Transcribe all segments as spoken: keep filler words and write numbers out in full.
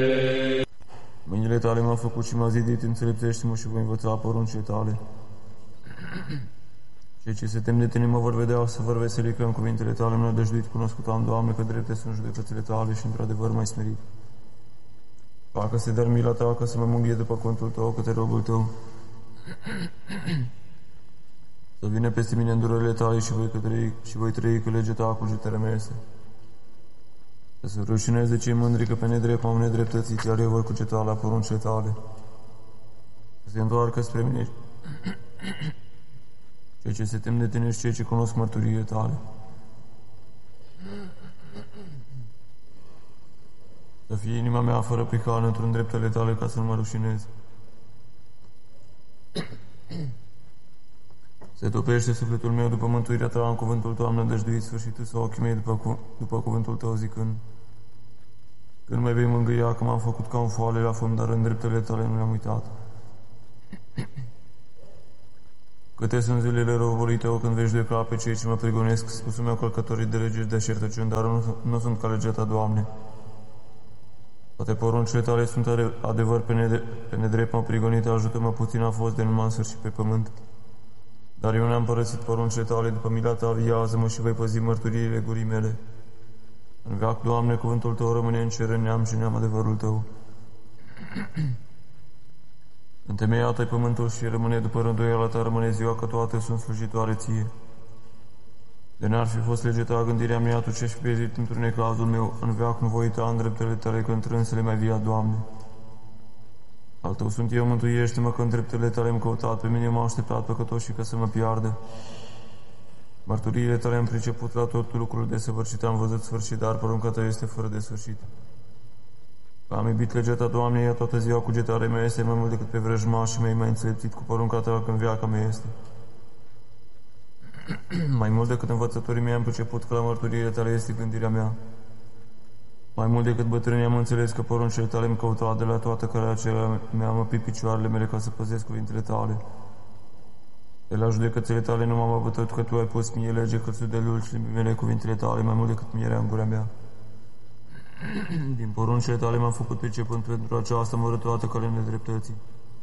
Mâinile tale m-au făcut și m-a zidit, înțelepțește-mă și voi învăța poruncile tale. Cei ce se tem de tine mă vor vedea, să vor veseli că în cuvintele tale m-au nădăjduit, cunoscut am, Doamne, că drepte sunt judecățile tale și într-adevăr mai smerit. Facă-se dar mila ta, că să mă mângâie după contul tău, că te rogul tău. Să vină peste mine îndurările tale și voi, trăi, și voi trăi că legea ta cugetele mele este. Să se rușinez de cei mândri, că pe nedrept m-am nedreptățit, iar eu voi cugeta la poruncile tale. Să se întoarcă spre mine cei ce se tem de tine și cei ce cunosc mărturiile tale. Să fie inima mea fără prihană într-un dreptele tale, ca să nu mă rușinez. Se topește sufletul meu după mântuirea ta, în cuvântul tău am nădăjduit, sfârșitul sau ochii mei după, cu, după cuvântul tău, zicând: când mă vei mângâia, că m-am făcut ca un foale la fum, dar în dreptele tale nu le-am uitat. Câte sunt zilele răului tău, când vei judeca pe cei ce mă prigonesc, spusul meu călcătorii de legi de șertăciuni, dar nu, nu sunt ca legea ta, Doamne. Toate poruncile tale sunt adevăr, pe, nede, pe nedrept m-au prigonit, ajută-mă, puțin a fost de nu m-am sfârșit pe pământ. Dar eu ne-am părăsit poruncile tale, după mila ta viază-mă și voi păzi mărturiile gurii mele. În veac, Doamne, cuvântul tău rămâne în cer, în neam și neam adevărul tău. Întemeiat-ai pământul și rămâne după rânduiala ta, rămâne ziua, că toate sunt slujitoare ție. De n-ar fi fost legea ta, gândirea mea, tu ce-și pezit într-un necazul meu, în veac nu voi uita în dreptele tale, că întrânsele mai via, Doamne. Al tău sunt eu, mântuiește-mă, că în dreptele tale am căutat, pe mine m-au așteptat păcătoșii ca să mă piardă. Mărturiile tale am priceput, la tot lucrul desăvârșit am văzut sfârșit, dar porunca ta este fără de sfârșit. Că am iubit legea ta, Doamne, ea toată ziua cugetarea mea este mai mult decât pe vrăjmașii mei, mai înțelepțit cu porunca ta, când viața mea este. Mai mult decât învățătorii mei am priceput că la mărturiile tale este gândirea mea. Mai mult decât bătrânii am înțeles că poruncile tale îmi căutau, de la toată cărea acelea mi-am măpit picioarele mele ca să păzesc cuvintele tale. De la judecățile tale nu m-am abătut, că tu ai pus mie lege, cățudelul și limbii mele cuvintele tale, mai mult decât mierea în gura mea. Din poruncile tale m-am făcut pricepând, pentru aceasta mă rătoată calea nedreptății.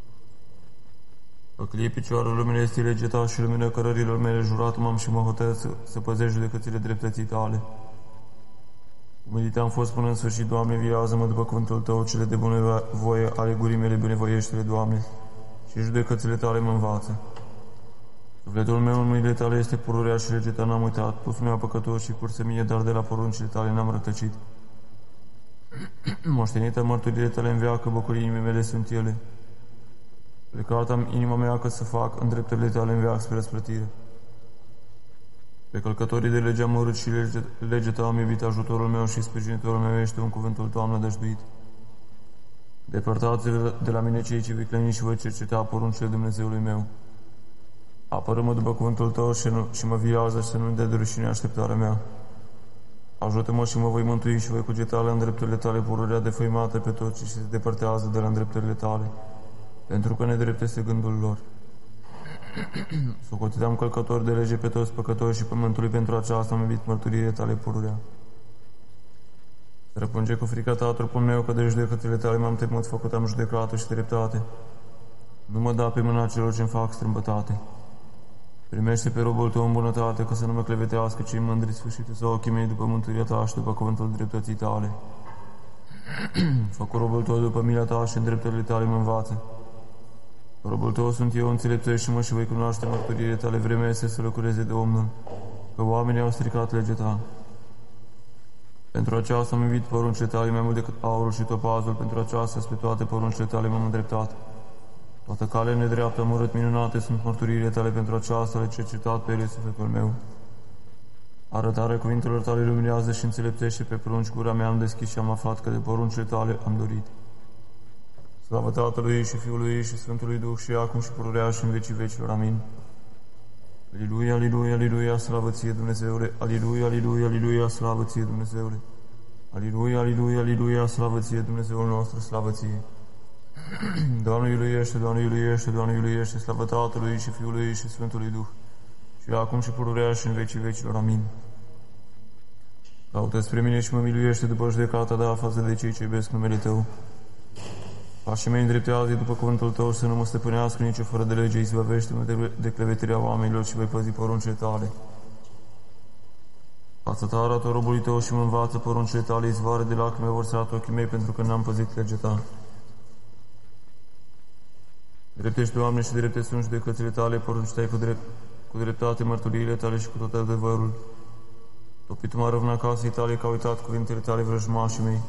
Păclie picioarul lumine este legea ta și lumina cărărilor mele, jurat m-am și mă hotărât să, să păzești judecățile dreptății tale. Umilit am fost până în sfârșit, Doamne, viază-mă după cuvântul tău, cele de bună voie ale gurii mele, binevoiește-le, Doamne, și judecățile tale mă învață. Sufletul meu în mâinile tale este pururea și legea ta n-am uitat, pusul meu păcătos și cursă mie, dar de la poruncile tale n-am rătăcit. Moștenită mărturile tale în veacă, bucurii inimii mele sunt ele. Plecat am inima mea că să fac în drepturile tale în veac spre răsplătire. Pe călcătorii de legea am urât și lege, legea ta am iubit, ajutorul meu și sprijinitorul meu este un cuvântul tău am nădăjduit. Depărtați de la mine cei ce vicleni și voi cerceta poruncile Dumnezeului meu. Apără-mă după cuvântul tău și, nu, și mă viază și să nu-mi dea de rușine așteptarea mea. Ajută-mă și mă voi mântui și voi cugeta la îndreptările tale pururea defăimată pe toți și se depărtează de la îndreptările tale, pentru că nedrept este gândul lor. Socoteam călcători de lege pe toți păcători și pământului, pentru aceasta am iubit mărturiile tale pururea. Răpunge cu frica ta trupul meu, că de judecățile tale m-am temut, făcut am judecată și dreptate. Nu mă da pe mâna celor ce-mi fac strâmbătate. Primește pe robul tău în bunătate, că să nu mă clevetească cei mândri, sfârșitul sau ochii mei după mântuirea ta și după cuvântul dreptății tale. Fă cu robul tău după mila ta și în dreptările tale mă învață. Robul tău sunt eu, înțelepțește-mă și voi cunoaște mărturiile tale, vremea este să lucreze de Domnul, că oamenii au stricat legea ta. Pentru aceasta am iubit poruncile tale mai mult decât aurul și topazul, pentru aceasta spre toate poruncile tale m-am îndreptat. Toată calea nedreaptă am urât, minunate sunt mărturiile tale, pentru aceasta le cercetat pe ele sufletul meu. Arătarea cuvintelor tale luminează și înțelepțește pe prunci, gura mea am deschis și am aflat că de poruncile tale am dorit. Slavă Tatălui și Fiului și Sfântului Duh și acum și pururea și în vecii vecilor. Amin. Aliluia, aliluia, aliluia, slavă ție, Dumnezeule! Aliluia, aliluia, aliluia, slavă ție, Dumnezeule! Aliluia, aliluia, aliluia, slavă ție, Dumnezeul nostru, slavă ție! Doamne iuluiește, Doamne iuluiește, Doamne iuluiește, slavă Tatălui și Fiului și Sfântului Duh, și acum și pururea și în vecii vecilor. Amin. Caută spre mine și mă miluiește după judecata ta față de cei ce iubesc numele Tău. Pașii mei îndreptează după cuvântul Tău și să nu mă stăpânească nicio fără de lege, izbăvește-mă de, de cleveterea oamenilor și voi păzi poruncile Tale. Fața Ta arată robului Tău și mă învață poruncile Tale, izvoare de lacrime vărsat ochii mei, pentru că n-am păzit legea Ta. Dreptești, Doamne, și drepte sunt judecățile Tale, porunci Tai cu, drept, cu dreptate mărturiile Tale și cu tot adevărul. Topit m-a răvna casei Tale, că a uitat cuvintele Tale vrăjmașii mei.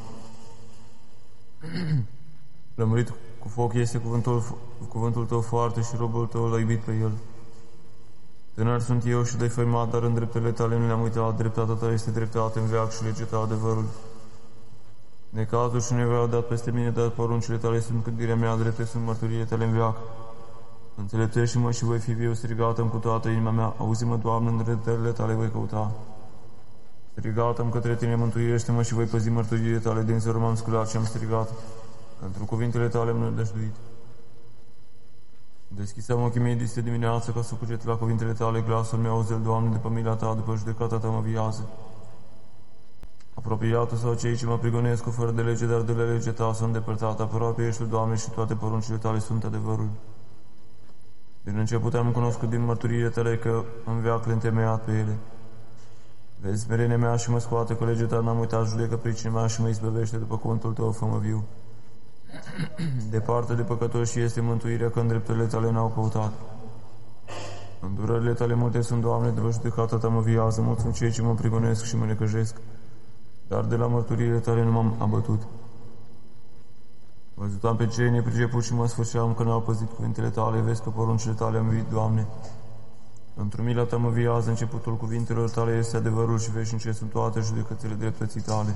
Lămurit cu foc este cuvântul, cuvântul Tău foarte și robul Tău l-a iubit pe el. Tânăr sunt eu și de-ai făimat, dar în dreptele Tale nu le-am uitat. Dreptatea Ta este dreptate în veac și legea Ta adevărul. Necazul și nevoia au dat peste mine, dar poruncile Tale sunt gândirea mea, drepte sunt mărturile Tale în veac. Înțelepțește-mă și voi fi viu, strigată-mi cu toată inima mea. Auzi-mă, Doamne, în dreptările Tale voi căuta. Strigată-mi către Tine, mântuiește-mă și voi păzi mărturile Tale. Din zără m-am sculat și am strigat. Pentru cuvintele Tale am nădăjduit. Deschisem ochii mei diste dimineață ca să cuget la cuvintele Tale, glasul meu auzi-l, Doamne, după mila Ta, după judecata Ta mă viază. Apropiatul sau cei ce mă prigonesc cu fără de lege, dar de la legea Ta s-au îndepărtat. Aproape ești, Doamne, și toate poruncile Tale sunt adevărul. Din început am cunoscut din mărturiile Tale că în veac le întemeiat pe ele. Vezi smerenia mea și mă scoate cu legea Ta, n-am uitat, judecă pricina mea și mă izbăvește după cuvântul Tău, fă-mă viu. Departe de păcătoși este mântuirea, că în dreptările Tale n-au căutat. Îndurările Tale multe sunt, Doamne, după judecata Ta mă viază, mulți sunt cei ce mă prigonesc și mă necăjesc, dar de la mărturiile Tale nu m-am abătut. Văzutam pe cei nepricepuți și mă sfârșeam că n-au păzit cuvintele Tale, vezi că poruncile Tale am iubit, Doamne. Într-o mila Ta mă viază, începutul cuvintelor Tale este adevărul și veșnice sunt toate judecățile dreptății Tale.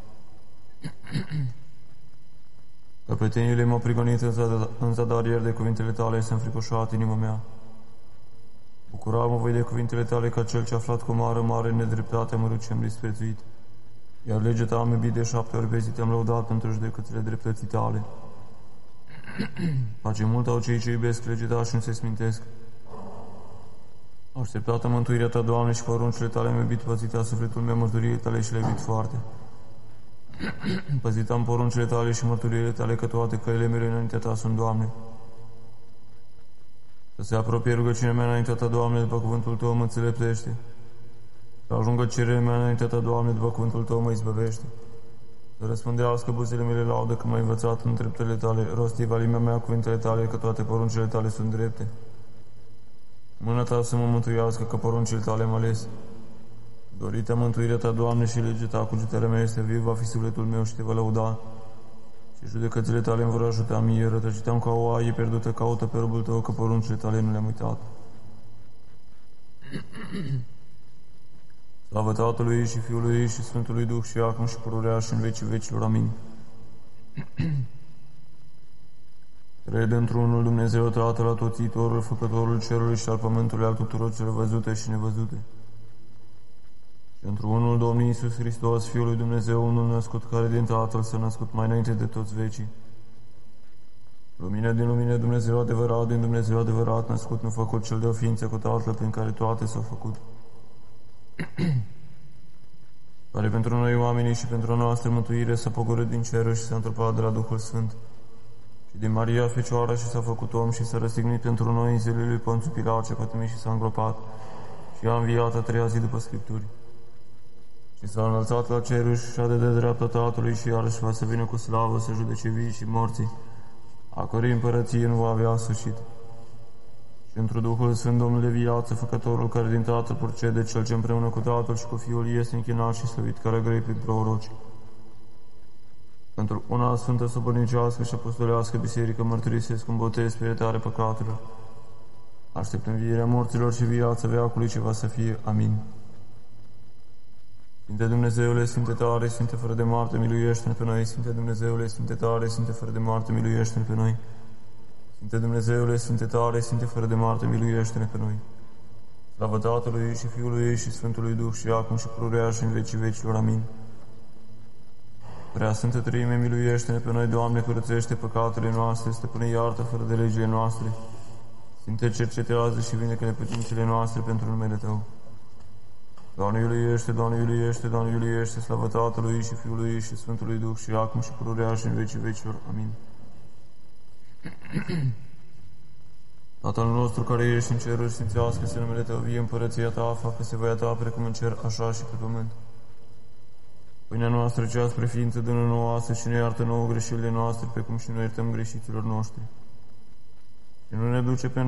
Căpetenile m-au prigonit în zadar ieri de cuvintele Tale, s-a înfricoșat inima mea. Bucura-mă voi de cuvintele Tale, ca cel ce a aflat cu mare, mare nedreptate mărut și am disprețuit. Iar legea Ta am iubit de șapte ori pe zi, te-am lăudat pentru judecățile dreptății Tale. Pace mult au cei ce iubesc legea Ta și nu se smintesc. Așteptată mântuirea Ta, Doamne, și poruncile Tale am iubit, păzita sufletul meu, mărturile Tale și le-ai iubit foarte. Păzitam poruncile Tale și mărturile Tale, că toate căile mele înaintea Ta sunt, Doamne. Să se apropie rugăciunea mea înaintea Ta, Doamne, după cuvântul Tău mă înțelepțește. Să ajungă cererea mea înaintea Ta, Doamne, după cuvântul Tău mă izbăvește. Să răspundească buzele mele laudă că m-ai învățat în dreptele Tale, rostiva limea mea cuvintele Tale, că toate poruncile Tale sunt drepte. Mâna Ta să mă mântuiască, că poruncile Tale am ales. Dorită mântuirea Ta, Doamne, și legea Ta, cugetarea mea este viu, va fi sufletul meu și Te va lăuda. Și judecățile Tale îmi vor ajuta mie, rătăcitam ca o oaie pierdută, caută pe robul Tău, că poruncile Tale nu le-am uitat. Slavă Tatălui și Fiului și Sfântului Duh și acum și pururea și în vecii vecilor. Amin. Cred într-unul Dumnezeu Tatăl Atoțitorul, Făcătorul cerului și al pământului, al tuturor celor văzute și nevăzute. Și într-unul Domnul Iisus Hristos, Fiul lui Dumnezeu, unul născut, care din Tatăl s-a născut mai înainte de toți vecii. Lumina din lumină, Dumnezeu adevărat, din Dumnezeu adevărat, născut, nu făcut, cel de-o ființă cu Tatăl, prin care toate s-au făcut. Care pentru noi oamenii și pentru noastră mântuire s-a pogorât din cerul și s-a întrupat de la Duhul Sfânt și din Maria Fecioara și s-a făcut om și s-a răstignit pentru noi în zilele lui Ponțiu Pilat, ce pătimit și s-a îngropat și a înviat a treia zi după Scripturi. Și s-a înălțat la cerul și șade de dreapta Tatălui și iarăși va să vină cu slavă să judece vii și morții, a cărui împărăție nu va avea sfârșit. Și într-o Duhul Sfânt, Domnul de viață, Făcătorul, care din Tatăl procede, Cel ce împreună cu Tatăl și cu Fiul este închinat și slăvit, care grei prin proroci. Pentru una sfântă, sobornicească și apostolească biserică mărturisesc un botez spre iertare păcatelor. Aștept învierea morților și viața veacului ce va să fie. Amin. Sfinte Dumnezeule, Sfinte tare, Sfinte fără de moarte, miluiește-ne pe noi. Sfinte Dumnezeule, Sfinte tare, Sfinte fără de moarte, miluiește-ne pe noi. Sfinte Dumnezeule, Sfinte tare, Sfinte fără de moarte, miluiește-ne pe noi. Slavă Tatălui și Fiului și Sfântului Duh și acum și pururea și în vecii vecilor. Amin. Prea Sfântă Treime, miluiește-ne pe noi, Doamne, curățește păcatele noastre, stăpâne iartă fără de legile noastre. Sfinte, cercetează și vindecă-ne putințele noastre pentru numele Tău. Doamne iuliește, Doamne iuliește, Doamne iuliește, slavă Tatălui și Fiului și Sfântului Duh și acum și pururea și în vecii vecilor. Amin. Tatăl nostru care ești în ceruri, sfințească-se numele Tău, vie împărăția Ta, facă-se voia Ta, precum în cer, așa și pe pământ. Pâinea noastră cea spre ființă dă-ne nouă astăzi și ne iartă nouă greșelile noastre, precum și noi iertăm greșiților noștri. Și nu ne duce pe